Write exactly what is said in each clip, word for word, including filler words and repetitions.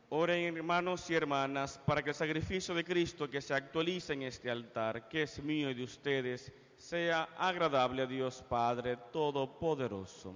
Oren, hermanos y hermanas, para que el sacrificio de Cristo que se actualiza en este altar, que es mío y de ustedes, sea agradable a Dios Padre Todopoderoso.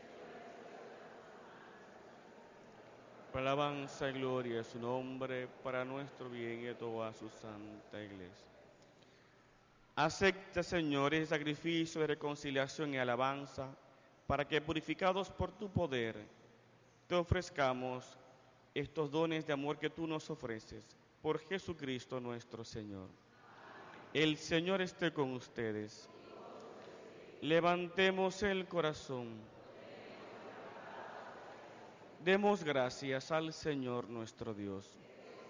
Para alabanza y gloria a su nombre, para nuestro bien y de toda su santa iglesia. Acepta, Señor, el sacrificio de reconciliación y alabanza, para que, purificados por tu poder, te ofrezcamos estos dones de amor que tú nos ofreces, por Jesucristo nuestro Señor. El Señor esté con ustedes. Levantemos el corazón. Demos gracias al Señor nuestro Dios.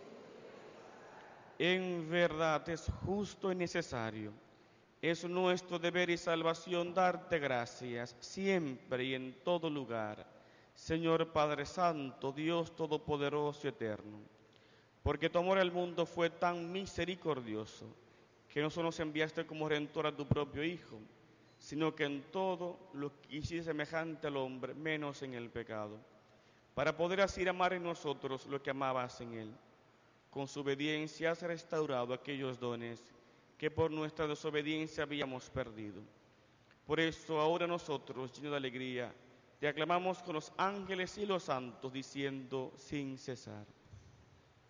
En verdad es justo y necesario, es nuestro deber y salvación darte gracias siempre y en todo lugar, Señor Padre Santo, Dios Todopoderoso y Eterno, porque tu amor al mundo fue tan misericordioso que no solo nos enviaste como redentor a tu propio Hijo, sino que en todo lo hiciste semejante al hombre, menos en el pecado, para poder así amar en nosotros lo que amabas en él. Con su obediencia has restaurado aquellos dones que por nuestra desobediencia habíamos perdido. Por eso ahora nosotros, llenos de alegría, te aclamamos con los ángeles y los santos, diciendo sin cesar: